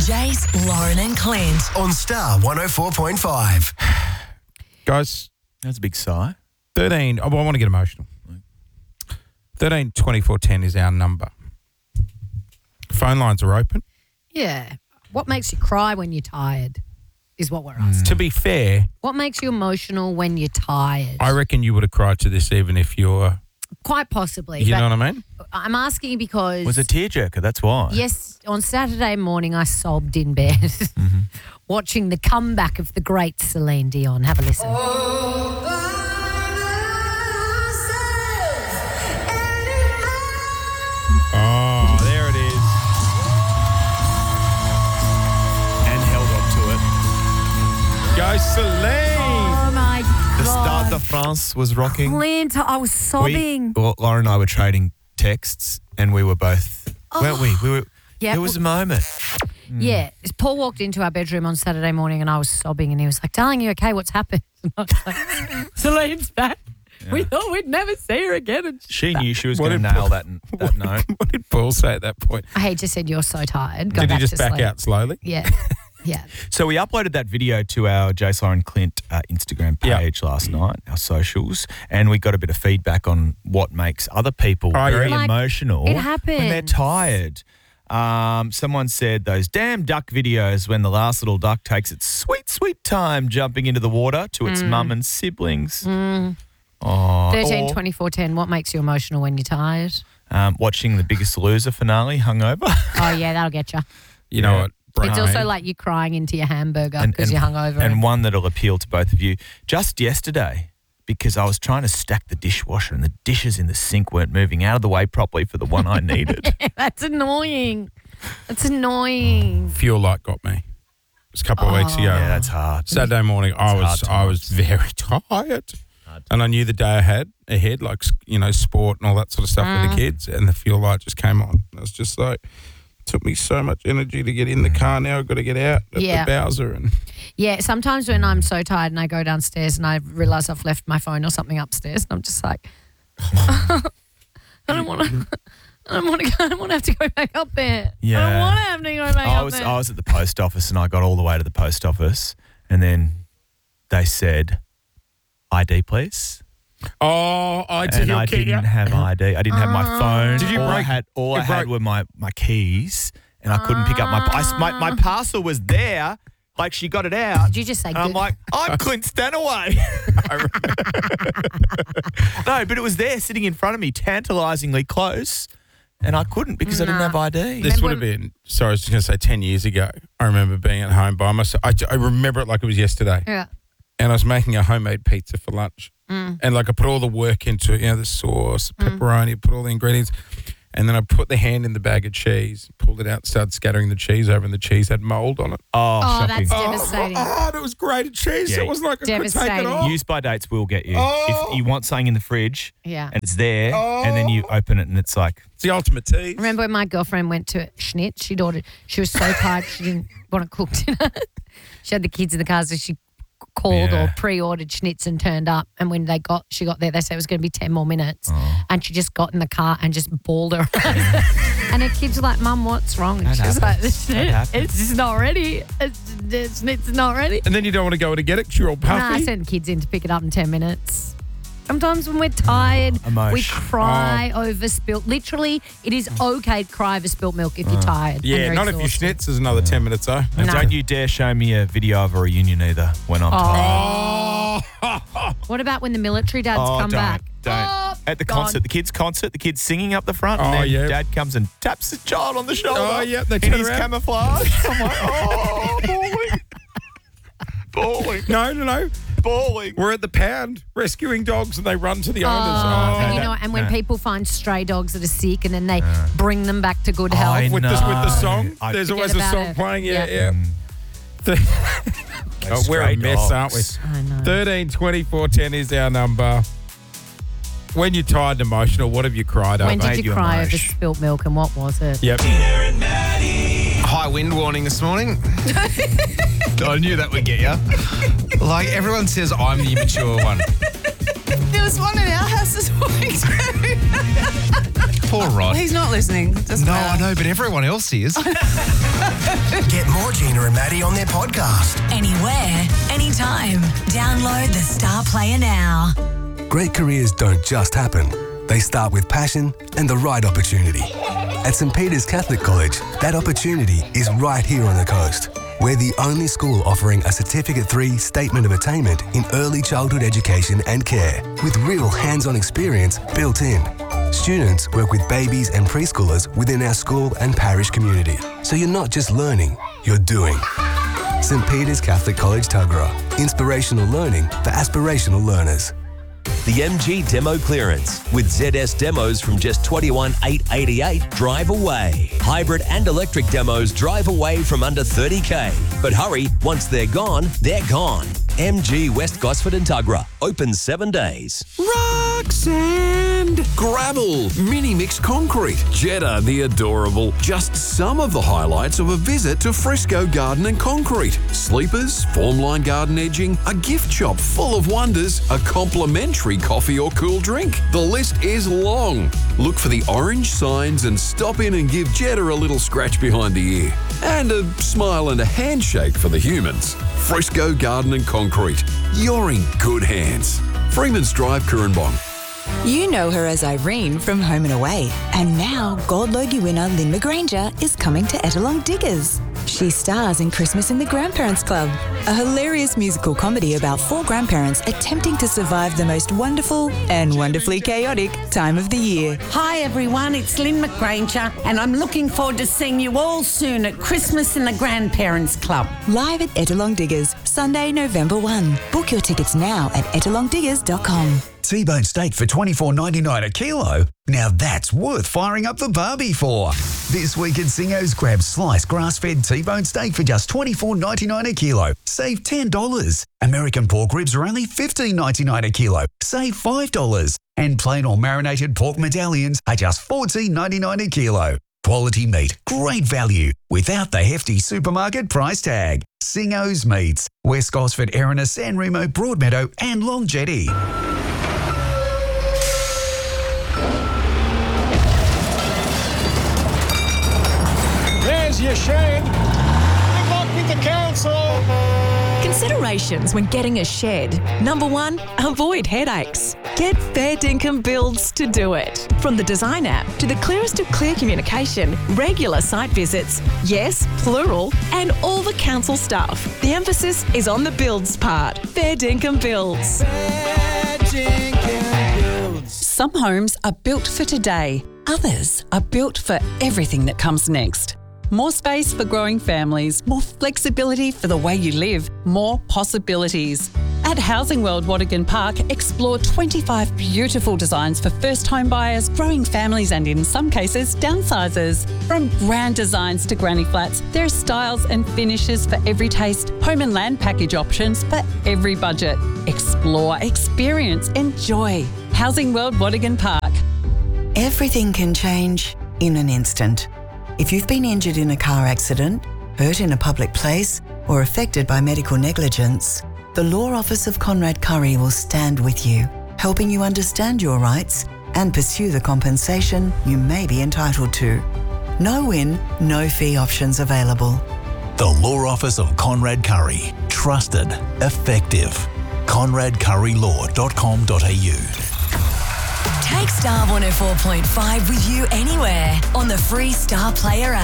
Jace, Lauren and Clint. On Star 104.5. Guys, That's a big sigh. 13. Oh, well, I want to get emotional. 13 24 10 is our number. Phone lines are open. Yeah. What makes you cry when you're tired is what we're asking. To be fair, What makes you emotional when you're tired? I reckon you would have cried to this even if you're, Quite possibly. you but know what I mean? I'm asking because... Was a tearjerker, that's why. Yes, on Saturday morning I sobbed in bed watching the comeback of the great Celine Dion. Have a listen. Oh, there it is. And held on to it. Go Celine. Oh, my God. The Stade de France was rocking. Clint, I was sobbing. Lauren and I were trading texts and we were both, weren't we? Yeah, There was a moment. Yeah, Paul walked into our bedroom on Saturday morning and I was sobbing and he was like, darling, you okay? What's happened? And I was like, Celine's back. We thought we'd never see her again. And She knew she was What going to did nail that note. What did Paul say at that point? I just said, you're so tired. Go Did he back just to back sleep. out slowly? Yeah. Yeah. So we uploaded that video to our Jace, Lauren, Clint Instagram page last night, our socials, and we got a bit of feedback on what makes other people very Like, emotional it when they're happens. tired. Someone said those damn duck videos when the last little duck takes its sweet, sweet time jumping into the water to its mum and siblings. Oh, 13, 24, 10. What makes you emotional when you're tired? watching The Biggest Loser finale hungover. Oh, yeah, that'll get you. You know what, Brian? It's also like you crying into your hamburger because you're hungover. And one that'll appeal to both of you. Just yesterday, because I was trying to stack the dishwasher and the dishes in the sink weren't moving out of the way properly for the one I needed. That's annoying. That's annoying. Fuel light got me. It was a couple of weeks ago. Yeah, that's hard. Saturday morning, I was very tired. And I knew the day ahead, like, you know, sport and all that sort of stuff with the kids, and the fuel light just came on. It was just like, it took me so much energy to get in the car. Now I've got to get out at the Bowser. And Yeah, sometimes when I'm so tired and I go downstairs and I realise I've left my phone or something upstairs and I'm just like, I don't want to. I don't want to have to go back up there. Yeah. I don't want to have to go back up there. I was at the post office and I got all the way to the post office and then they said, ID, please. oh, I did. And I didn't have ID. I didn't have my phone. Did you all break? I had were my keys and I couldn't pick up my parcel was there. Like, she got it out. Did you just say And I'm good? like, I'm Clint Stanaway. No, but it was there sitting in front of me, tantalisingly close. And I couldn't because I didn't have ID. This would have been, sorry, I was just going to say 10 years ago. I remember being at home by myself. I remember it like it was yesterday. Yeah. And I was making a homemade pizza for lunch. And like I put all the work into it, you know, the sauce, pepperoni, put all the ingredients. And then I put the hand in the bag of cheese, pulled it out, started scattering the cheese over, and the cheese had mold on it. Oh, Oh, shocking. that's devastating. Oh, it was grated cheese. Yeah. It wasn't like I could take it Devastating. off. Use by dates will get you. Oh. If you want something in the fridge Yeah. and it's there and then you open it and it's like, It's the ultimate tease. Remember when my girlfriend went to Schnitz? She was so tired she didn't want to cook dinner. She had the kids in the car, so she called Yeah. or pre-ordered Schnitz and turned up. And when she got there, they said it was going to be 10 more minutes. And she just got in the car and just bawled her eyes. And her kids were like, Mum, what's wrong? And That she was like, happens. That happens. it's just not ready. The Schnitz is not ready. And then you don't want to go to get it because you're all puffy. Nah, I send the kids in to pick it up in 10 minutes. Sometimes when we're tired, we Emotion. cry over spilt. Literally, it is okay to cry over spilt milk if you're tired. and Yeah, you're not if you exhausted. schnitz. There's another 10 minutes, though. and No. don't you dare show me a video of a reunion either when I'm tired. Oh, What about when the military dads come don't, back? Don't. Oh, At the gone. concert, the kids singing up the front, and Oh, then yeah. dad comes and taps the child on the shoulder. Oh, yeah, they in turn his around. camouflage. I'm like, oh, bawling. no. Bawling. We're at the pound rescuing dogs and they run to the owners. And no, you know, and when no. people find stray dogs that are sick and then they bring them back to good health. I with the song, I- there's Forget always a about song it. playing. Yeah. Yeah. Oh, we're a stray mess, aren't we? dogs. I know. 13 24 10 is our number. When you're tired and emotional, what have you cried When over? did made you you cry over emotion. spilt milk and what was it? Yep. High wind warning this morning. I knew that would get you. Like, everyone says I'm the immature one. There was one in our house this morning too. Poor Rod. He's not listening. Doesn't No, matter. I know, but everyone else is. Get more Gina and Maddie on their podcast. Anywhere, anytime. Download the Star Player now. Great careers don't just happen. They start with passion and the right opportunity. At St. Peter's Catholic College, that opportunity is right here on the coast. We're the only school offering a Certificate 3 Statement of Attainment in early childhood education and care, with real hands-on experience built in. Students work with babies and preschoolers within our school and parish community. So you're not just learning, you're doing. St. Peter's Catholic College Tuggerah. Inspirational learning for aspirational learners. The MG Demo Clearance with ZS demos from just $21,888 drive away. Hybrid and electric demos drive away from under $30K. But hurry, once they're gone, they're gone. MG West Gosford and Tuggerah. Open 7 days. Rock, sand, gravel, mini mixed concrete, Jetta the adorable. Just some of the highlights of a visit to Frisco Garden and Concrete. Sleepers, formline garden edging, a gift shop full of wonders, a complimentary coffee or cool drink. The list is long. Look for the orange signs and stop in and give Jetta a little scratch behind the ear. And a smile and a handshake for the humans. Frisco Garden and Concrete. You're in good hands. Freeman's Drive, Currumbong. You know her as Irene from Home and Away. And now Gold Logie winner Lynn McGranger is coming to Ettalong Diggers. She stars in Christmas in the Grandparents Club, a hilarious musical comedy about 4 grandparents attempting to survive the most wonderful and wonderfully chaotic time of the year. Hi everyone, it's Lynn McGranger and I'm looking forward to seeing you all soon at Christmas in the Grandparents Club. Live at Ettalong Diggers, Sunday, November 1. Book your tickets now at ettalongdiggers.com. T-bone steak for $24.99 a kilo? Now that's worth firing up the barbie for. This week at Singo's, grab sliced grass-fed T-bone steak for just $24.99 a kilo. Save $10. American pork ribs are only $15.99 a kilo. Save $5. And plain or marinated pork medallions are just $14.99 a kilo. Quality meat, great value, without the hefty supermarket price tag. Singo's Meats, West Gosford, Erina, San Remo, Broadmeadow and Long Jetty. There's your shed. Good luck with the council. Considerations when getting a shed. Number 1, avoid headaches. Get Fair Dinkum Builds to do it. From the design app to the clearest of clear communication, regular site visits, yes, plural, and all the council stuff. The emphasis is on the builds part. Fair Dinkum Builds. Fair Dinkum Builds. Some homes are built for today. Others are built for everything that comes next. More space for growing families, more flexibility for the way you live, more possibilities. At Housing World Watergan Park, explore 25 beautiful designs for first home buyers, growing families and in some cases, downsizers. From grand designs to granny flats, there are styles and finishes for every taste, home and land package options for every budget. Explore, experience, enjoy. Housing World Watergan Park. Everything can change in an instant. If you've been injured in a car accident, hurt in a public place, or affected by medical negligence, the Law Office of Conrad Curry will stand with you, helping you understand your rights and pursue the compensation you may be entitled to. No win, no fee options available. The Law Office of Conrad Curry. Trusted. Effective. ConradCurryLaw.com.au. Take Star 104.5 with you anywhere on the free Star Player app.